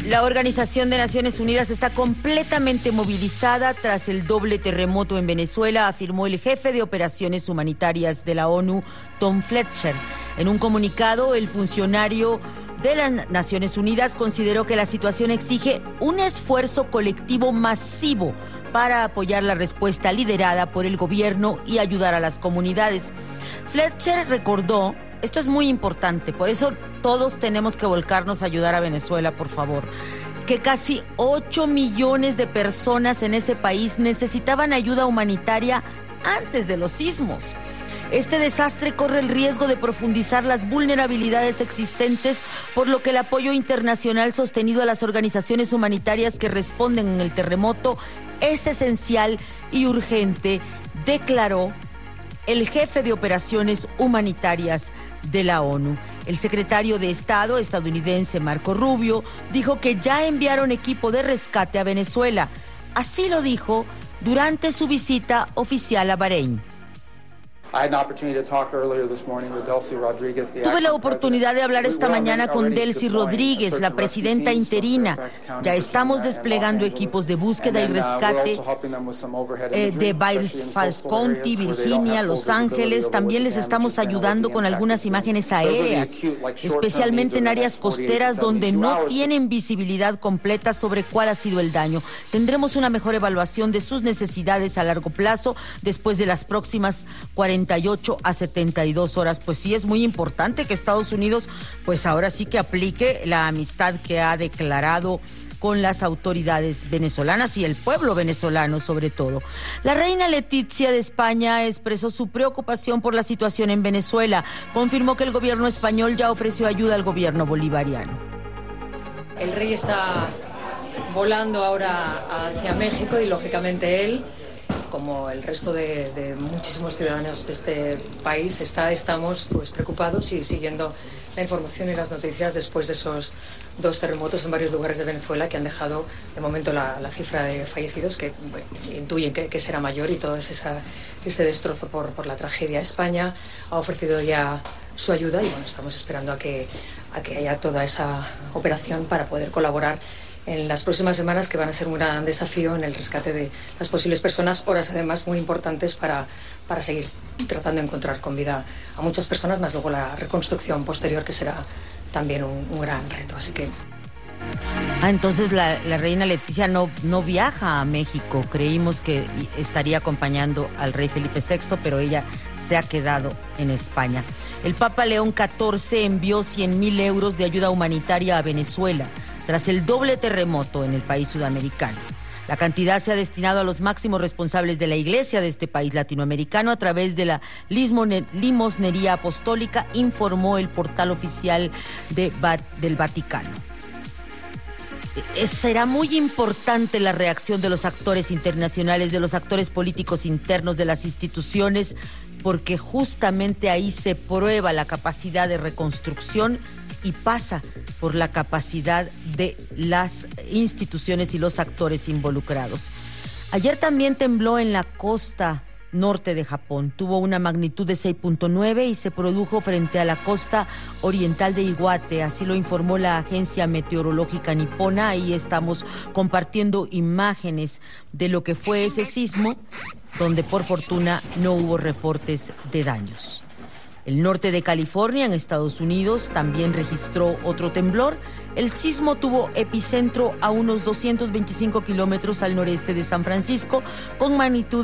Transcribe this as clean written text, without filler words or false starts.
La Organización de Naciones Unidas está completamente movilizada tras el doble terremoto en Venezuela, afirmó el jefe de operaciones humanitarias de la ONU, Tom Fletcher. En un comunicado, el funcionario de las Naciones Unidas consideró que la situación exige un esfuerzo colectivo masivo para apoyar la respuesta liderada por el gobierno y ayudar a las comunidades. Fletcher recordó, esto es muy importante, por eso todos tenemos que volcarnos a ayudar a Venezuela, por favor, que casi 8 millones de personas en ese país necesitaban ayuda humanitaria antes de los sismos. Este desastre corre el riesgo de profundizar las vulnerabilidades existentes, por lo que el apoyo internacional sostenido a las organizaciones humanitarias que responden en el terremoto es esencial y urgente, declaró el jefe de operaciones humanitarias de la ONU. El secretario de Estado estadounidense Marco Rubio dijo que ya enviaron equipo de rescate a Venezuela. Así lo dijo durante su visita oficial a Bahrein. Tuve la oportunidad de hablar esta mañana con Delcy Rodríguez, la presidenta interina. Ya estamos desplegando equipos de búsqueda y rescate de Fairfax County, Virginia, Los Ángeles. También les estamos ayudando con algunas imágenes aéreas, especialmente en áreas costeras donde no tienen visibilidad completa sobre cuál ha sido el daño. Tendremos una mejor evaluación de sus necesidades a largo plazo después de las próximas 48 a 72 horas. Pues sí, es muy importante que Estados Unidos, pues ahora sí que aplique la amistad que ha declarado con las autoridades venezolanas y el pueblo venezolano sobre todo. La reina Letizia de España expresó su preocupación por la situación en Venezuela. Confirmó que el gobierno español ya ofreció ayuda al gobierno bolivariano. El rey está volando ahora hacia México y lógicamente él, como el resto de muchísimos ciudadanos de este país, estamos pues preocupados y siguiendo la información y las noticias después de esos dos terremotos en varios lugares de Venezuela que han dejado de momento la cifra de fallecidos que intuyen que será mayor, y todo ese destrozo por la tragedia. España ha ofrecido ya su ayuda y bueno, estamos esperando a que haya toda esa operación para poder colaborar en las próximas semanas, que van a ser un gran desafío en el rescate de las posibles personas, horas además muy importantes para seguir tratando de encontrar con vida a muchas personas, más luego la reconstrucción posterior, que será también un gran reto. Así que... Entonces la reina Letizia no viaja a México. Creímos que estaría acompañando al rey Felipe VI, pero ella se ha quedado en España. El Papa León XIV envió 100,000 euros de ayuda humanitaria a Venezuela tras el doble terremoto en el país sudamericano. La cantidad se ha destinado a los máximos responsables de la Iglesia de este país latinoamericano a través de la limosnería apostólica, informó el portal oficial del Vaticano. Será muy importante la reacción de los actores internacionales, de los actores políticos internos, de las instituciones, porque justamente ahí se prueba la capacidad de reconstrucción y pasa por la capacidad de las instituciones y los actores involucrados. Ayer también tembló en la costa norte de Japón. Tuvo una magnitud de 6.9 y se produjo frente a la costa oriental de Iwate. Así lo informó la agencia meteorológica nipona. Ahí estamos compartiendo imágenes de lo que fue ese sismo, donde por fortuna no hubo reportes de daños. El norte de California, en Estados Unidos, también registró otro temblor. El sismo tuvo epicentro a unos 225 kilómetros al noreste de San Francisco, con magnitud